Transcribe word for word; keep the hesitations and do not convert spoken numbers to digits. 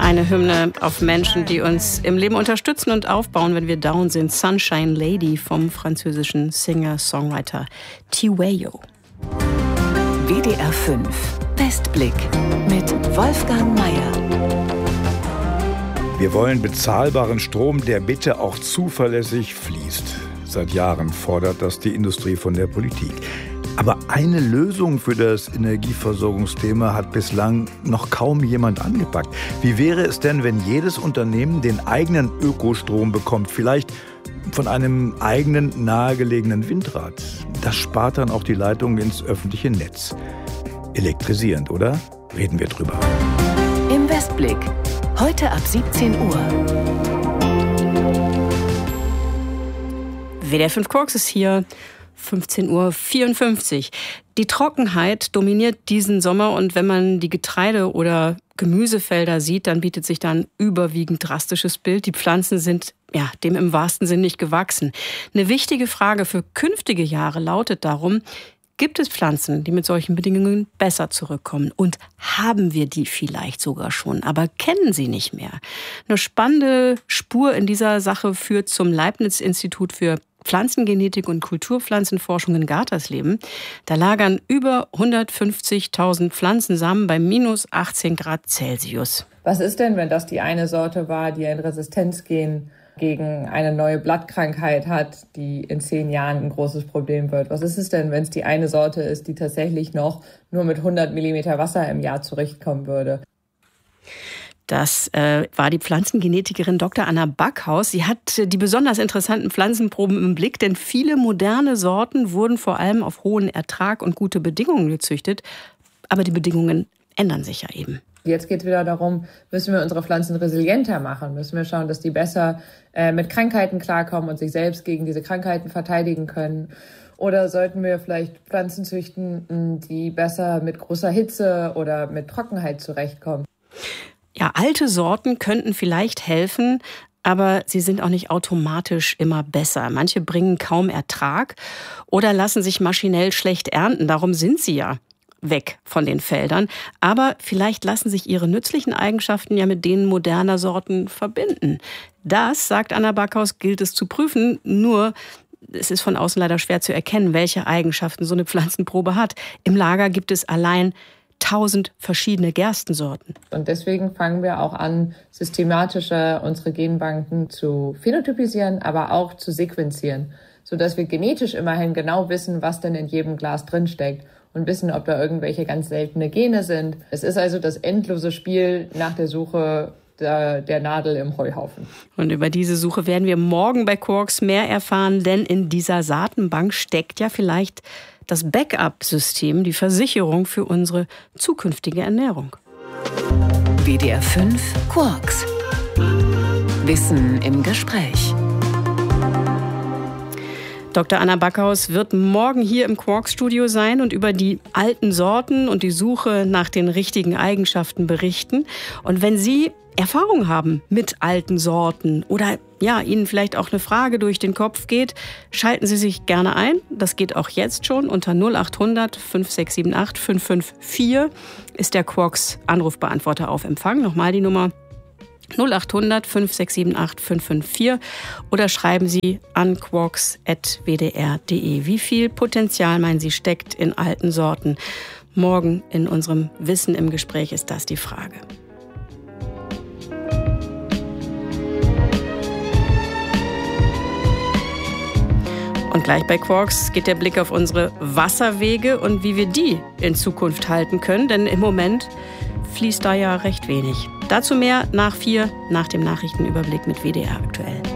Eine Hymne auf Menschen, die uns im Leben unterstützen und aufbauen, wenn wir down sind. Sunshine Lady vom französischen Singer-Songwriter Tiwayo. W D R fünf Westblick mit Wolfgang Meier. Wir wollen bezahlbaren Strom, der bitte auch zuverlässig fließt. Seit Jahren fordert das die Industrie von der Politik. Aber eine Lösung für das Energieversorgungsthema hat bislang noch kaum jemand angepackt. Wie wäre es denn, wenn jedes Unternehmen den eigenen Ökostrom bekommt? Vielleicht von einem eigenen nahegelegenen Windrad. Das spart dann auch die Leitung ins öffentliche Netz. Elektrisierend, oder? Reden wir drüber. Im Westblick. Heute ab siebzehn Uhr. W D R fünf Quarks ist hier. fünfzehn Uhr vierundfünfzig. Die Trockenheit dominiert diesen Sommer und wenn man die Getreide- oder Gemüsefelder sieht, dann bietet sich da ein überwiegend drastisches Bild. Die Pflanzen sind ja dem im wahrsten Sinn nicht gewachsen. Eine wichtige Frage für künftige Jahre lautet darum: Gibt es Pflanzen, die mit solchen Bedingungen besser zurückkommen? Und haben wir die vielleicht sogar schon, aber kennen sie nicht mehr? Eine spannende Spur in dieser Sache führt zum Leibniz-Institut für Pflanzengenetik und Kulturpflanzenforschung in Gartersleben. Da lagern über hundertfünfzigtausend Pflanzensamen bei minus achtzehn Grad Celsius. Was ist denn, wenn das die eine Sorte war, die ein Resistenzgen gegen eine neue Blattkrankheit hat, die in zehn Jahren ein großes Problem wird? Was ist es denn, wenn es die eine Sorte ist, die tatsächlich noch nur mit hundert Millimeter Wasser im Jahr zurechtkommen würde? Das äh, war die Pflanzengenetikerin Doktor Anna Backhaus. Sie hat die besonders interessanten Pflanzenproben im Blick, denn viele moderne Sorten wurden vor allem auf hohen Ertrag und gute Bedingungen gezüchtet. Aber die Bedingungen ändern sich ja eben. Jetzt geht es wieder darum, müssen wir unsere Pflanzen resilienter machen? Müssen wir schauen, dass die besser äh, mit Krankheiten klarkommen und sich selbst gegen diese Krankheiten verteidigen können? Oder sollten wir vielleicht Pflanzen züchten, die besser mit großer Hitze oder mit Trockenheit zurechtkommen? Ja, alte Sorten könnten vielleicht helfen, aber sie sind auch nicht automatisch immer besser. Manche bringen kaum Ertrag oder lassen sich maschinell schlecht ernten. Darum sind sie ja weg von den Feldern. Aber vielleicht lassen sich ihre nützlichen Eigenschaften ja mit denen moderner Sorten verbinden. Das, sagt Anna Backhaus, gilt es zu prüfen. Nur es ist von außen leider schwer zu erkennen, welche Eigenschaften so eine Pflanzenprobe hat. Im Lager gibt es allein tausend verschiedene Gerstensorten. Und deswegen fangen wir auch an, systematischer unsere Genbanken zu phänotypisieren, aber auch zu sequenzieren, sodass wir genetisch immerhin genau wissen, was denn in jedem Glas drinsteckt und wissen, ob da irgendwelche ganz seltene Gene sind. Es ist also das endlose Spiel nach der Suche der, der Nadel im Heuhaufen. Und über diese Suche werden wir morgen bei Quarks mehr erfahren, denn in dieser Saatenbank steckt ja vielleicht das Backup-System, die Versicherung für unsere zukünftige Ernährung. W D R fünf Quarks. Wissen im Gespräch. Doktor Anna Backhaus wird morgen hier im Quarks-Studio sein und über die alten Sorten und die Suche nach den richtigen Eigenschaften berichten. Und wenn Sie Erfahrung haben mit alten Sorten oder ja, Ihnen vielleicht auch eine Frage durch den Kopf geht, schalten Sie sich gerne ein. Das geht auch jetzt schon. Unter null acht hundert fünf sechs sieben acht fünf fünf vier ist der Quarks Anrufbeantworter auf Empfang. Nochmal die Nummer null acht hundert fünf sechs sieben acht fünf fünf vier oder schreiben Sie an quarks at w d r punkt d e. Wie viel Potenzial, meinen Sie, steckt in alten Sorten? Morgen in unserem Wissen im Gespräch ist das die Frage. Und gleich bei Quarks geht der Blick auf unsere Wasserwege und wie wir die in Zukunft halten können, denn im Moment fließt da ja recht wenig. Dazu mehr nach vier, nach dem Nachrichtenüberblick mit W D R aktuell.